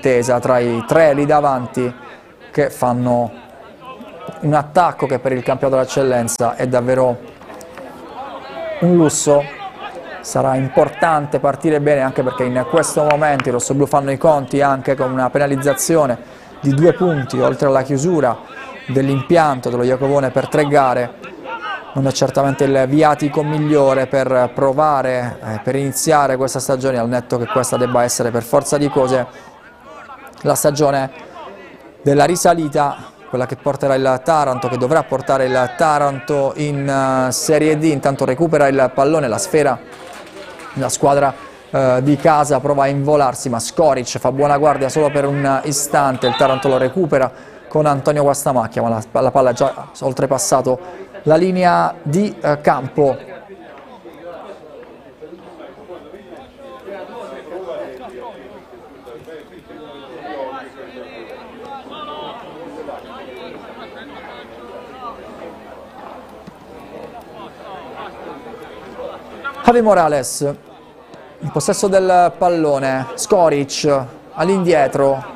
intesa tra i tre lì davanti che fanno un attacco che per il campionato dell'eccellenza è davvero un lusso. Sarà importante partire bene, anche perché in questo momento i rossoblù fanno i conti anche con una penalizzazione di 2 punti, oltre alla chiusura dell'impianto dello Iacovone per 3 gare. Non è certamente il viatico migliore per provare, per iniziare questa stagione, al netto che questa debba essere per forza di cose la stagione della risalita, quella che porterà il Taranto, che dovrà portare il Taranto in Serie D. Intanto recupera il pallone, la sfera, la squadra di casa prova a involarsi, ma Skoric fa buona guardia solo per un istante, il Taranto lo recupera con Antonio Guastamacchia, ma la palla ha già oltrepassato la linea di campo. Javi Morales in possesso del pallone, Skoric all'indietro,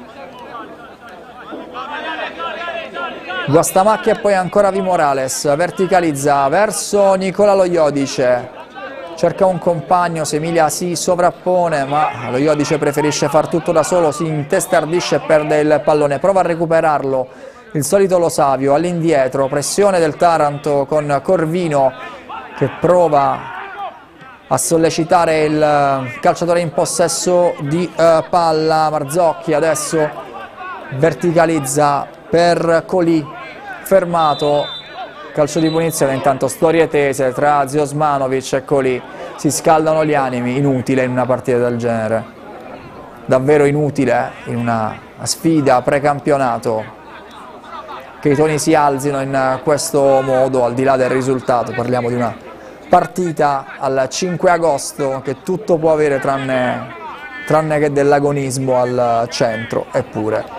Guastamacchia e poi ancora Javi Morales, verticalizza verso Nicola Lo Iodice, cerca un compagno, Semilia si sovrappone ma Lo Iodice preferisce far tutto da solo, si intestardisce e perde il pallone, prova a recuperarlo il solito Lo Savio all'indietro, pressione del Taranto con Corvino che prova a sollecitare il calciatore in possesso di palla. Marzocchi adesso verticalizza per Colì, fermato, calcio di punizione. Intanto storie tese tra Ziosmanovic e Colì, si scaldano gli animi, inutile in una partita del genere, davvero inutile in una sfida precampionato che i toni si alzino in questo modo, al di là del risultato. Parliamo di una partita al 5 agosto che tutto può avere tranne che dell'agonismo al centro, eppure.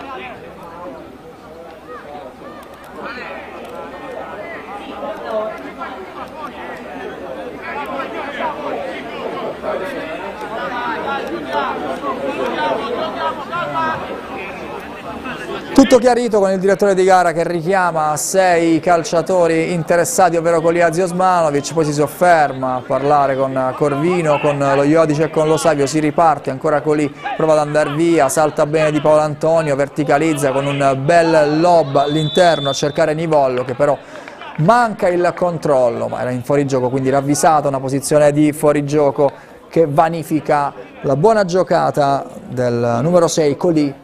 Tutto chiarito con il direttore di gara che richiama 6 calciatori interessati, ovvero Colia Ziosmanovic, poi si sofferma a parlare con Corvino, con Lo Iodice e con Lo Savio, si riparte, ancora Colì prova ad andare via, salta bene Di Paolo Antonio, verticalizza con un bel lob all'interno a cercare Nivollo, che però manca il controllo, ma era in fuorigioco, quindi ravvisata una posizione di fuorigioco che vanifica la buona giocata del numero 6 Colì.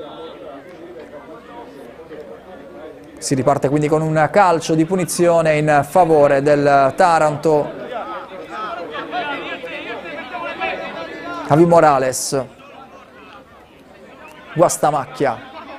Si riparte quindi con un calcio di punizione in favore del Taranto. Javi Morales, Guastamacchia,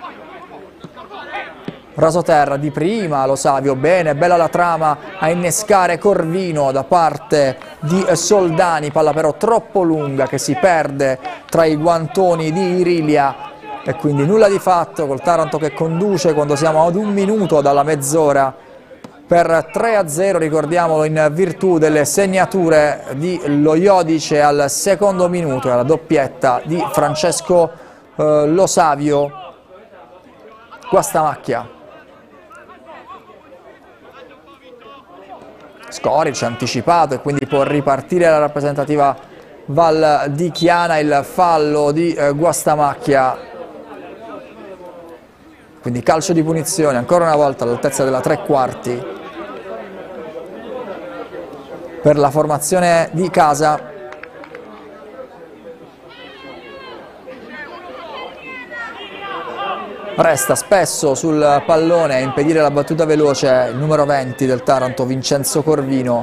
rasoterra di prima, Lo Savio, bene, bella la trama a innescare Corvino da parte di Soldani, palla però troppo lunga che si perde tra i guantoni di Irilia. E quindi nulla di fatto, col Taranto che conduce quando siamo ad 1 minuto dalla mezz'ora per 3-0, ricordiamolo, in virtù delle segnature di Lo Iodice al secondo minuto e alla doppietta di Francesco Lo Savio. Guastamacchia, Skoric anticipato e quindi può ripartire la rappresentativa Val di Chiana, il fallo di Guastamacchia. Quindi calcio di punizione ancora una volta all'altezza della 3/4 per la formazione di casa. Resta spesso sul pallone a impedire la battuta veloce il numero 20 del Taranto, Vincenzo Corvino.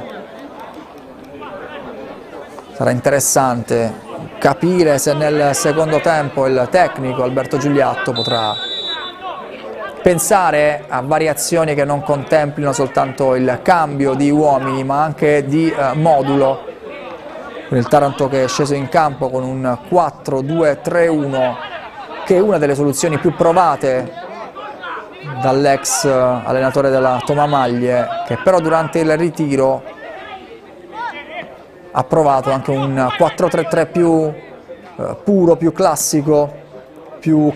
Sarà interessante capire se nel secondo tempo il tecnico Alberto Giuliatto potrà pensare a variazioni che non contemplino soltanto il cambio di uomini ma anche di modulo, con il Taranto che è sceso in campo con un 4-2-3-1 che è una delle soluzioni più provate dall'ex allenatore della Tomamaglie, che però durante il ritiro ha provato anche un 4-3-3 più puro, più classico, più